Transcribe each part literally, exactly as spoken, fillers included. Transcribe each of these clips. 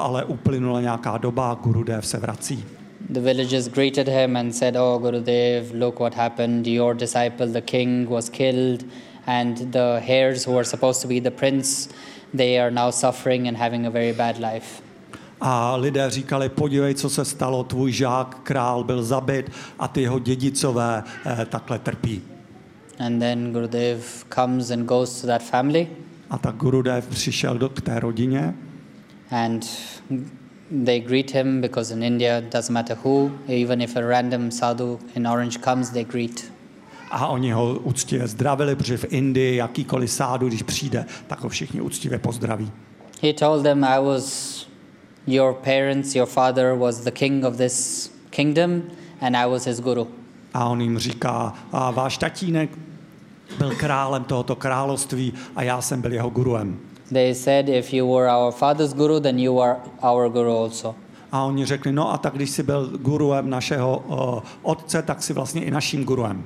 ale uplynula nějaká doba a Gurudev se vrací. The villagers greeted him and said, "Oh, Gurudev, look what happened. Your disciple, the king, was killed, and the heirs who were supposed to be the prince, they are now suffering and having a very bad life." A lidé říkali, podívej, co se stalo, tvůj žák, král, byl zabit a ty jeho dědicové eh, takhle trpí. And then Gurudev comes and goes to that family. A tak Gurudev přišel do, k té rodině. And they greet him because in India it doesn't matter who, even if a random sadhu in orange comes, they greet. A oni ho úctivě zdravili, protože v Indii jakýkoliv sádu, když přijde, tak ho všichni úctivě pozdraví. He told them, "I was your parents, your father was the king of this kingdom and I was his guru." A on jim říká, a váš tatínek byl králem tohoto království a já jsem byl jeho guruem. They said, "If you were our father's guru, then you are our guru also." A oni řekli, no a tak když jsi byl guruem našeho uh, otce, tak jsi vlastně i naším guruem.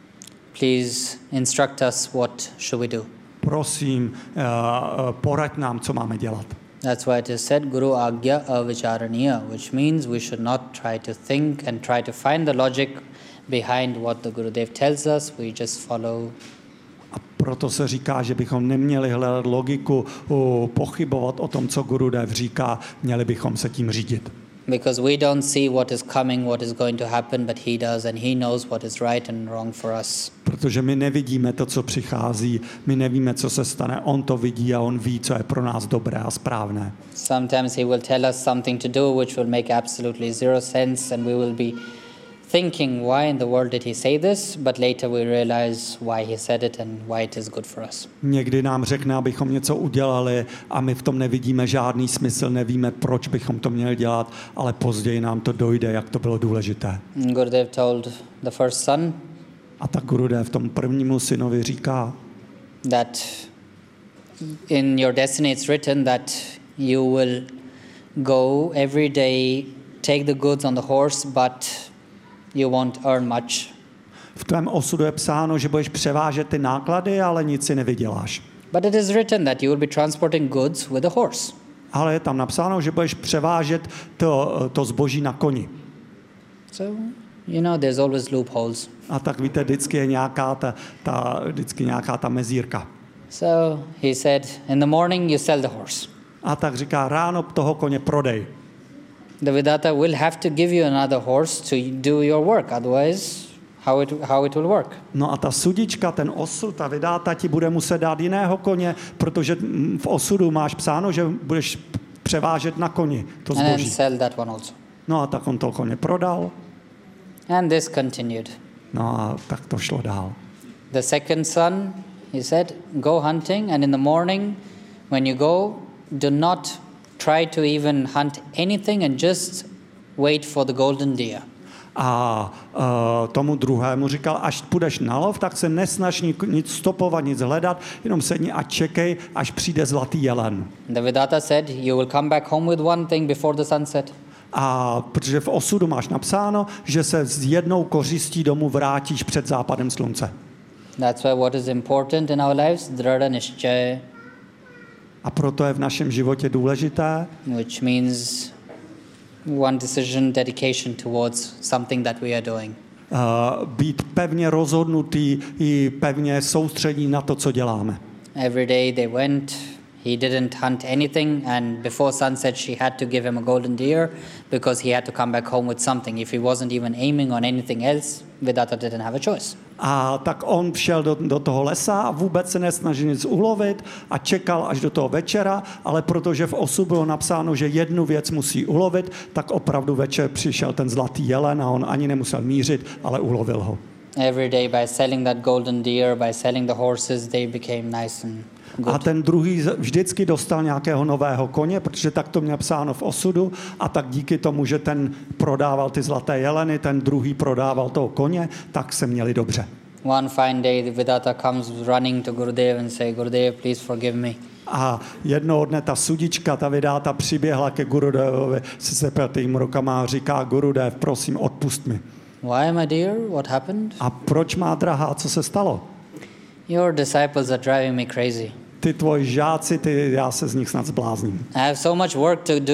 Please instruct us, what should we do? Prosím, uh, poraď nám, co máme dělat. That's why it is said, Guru Agya Avicharaniya, which means we should not try to think and try to find the logic behind what the Gurudev tells us. We just follow. A proto se říká, že bychom neměli hledat logiku, uh, pochybovat o tom, co Gurudev říká, měli bychom se tím řídit. Because we don't see what is coming, what is going to happen, but he does, and he knows what is right and wrong for us. Protože my nevidíme to, co přichází, my nevíme, co se stane, on to vidí a on ví, co je pro nás dobré a správné. Sometimes he will tell us something to do which will make absolutely zero sense, and we will be thinking, why in the world did he say this? But later we realize why he said it and why it is good for us. Někdy nám řekne, abychom něco udělali a my v tom nevidíme žádný smysl, nevíme, proč bychom to měli dělat, ale později nám to dojde, jak to bylo důležité. Gurudev told the first son, a tak Gurudev tomu prvnímu synovi říká, that in your destiny it's written that you will go every day, take the goods on the horse, but you won't earn much. V tvém osudu je psáno, že budeš převážet ty náklady, ale nic si nevyděláš. But it is written that you will be transporting goods with a horse. Ale je tam napsáno, že budeš převážet to, to zboží na koni. So, you know, there's always loopholes. A tak víte, vždycky je nějaká ta, ta, vždycky nějaká ta mezírka. So he said, in the morning you sell the horse. A tak říká, ráno toho koně prodej. The Vedanta will have to give you another horse to do your work, otherwise how it, how it will work. No a ta sudička, ten osud, ta Vedanta ti bude muset dát jiného koně, protože v osudu máš psáno, že budeš převážet na koni to zboží. And zboží. sell that one also. No a tak on to koně prodal. And this continued. No a tak to šlo dál. The second son, he said, go hunting, and in the morning when you go, do not try to even hunt anything and just wait for the golden deer. A uh, tomu druhému říkal, až půjdeš na lov, tak se nesnaž nic stopovat, nic hledat, jenom sedni a čekej, až přijde zlatý jelen. The Vedanta said, you will come back home with one thing before the sunset. A protože v osudu máš napsáno, že se s jednou kořistí domů vrátíš před západem slunce. That's why what is important in our lives, drada nishchaya. A proto je v našem životě důležité, which means one decision, dedication towards something that we are doing. Uh, být pevně rozhodnutý i pevně soustředí na to, co děláme. Every day they went, he didn't hunt anything, and before sunset she had to give him a golden deer because he had to come back home with something. If he wasn't even aiming on anything else, Vedanta didn't have a choice. A tak on šel do, do toho lesa a vůbec se nesnažil nic ulovit a čekal až do toho večera, ale protože v osudu bylo napsáno, že jednu věc musí ulovit, tak opravdu večer přišel ten zlatý jelen a on ani nemusel mířit, ale ulovil ho. Every day by selling that golden deer, by selling the horses, they became nice and good. A ten druhý vždycky dostal nějakého nového koně, protože tak to měl psáno v osudu, a tak díky tomu, že ten prodával ty zlaté jeleny, ten druhý prodával toho koně, tak se měli dobře. One fine day the Vedanta comes running to Gurudev and say, Gurudev, please forgive me. A jednoho dne ta sudička, ta Vedanta přiběhla ke Gurudevovi se sepětým rukama a říká, Gurudev, prosím, odpust mi. Why, my dear? What happened? A proč, má drahá, co se stalo? Your disciples are driving me crazy. Ty tvoji žáci, ty, já se z nich snad zblázním. I have so much work to do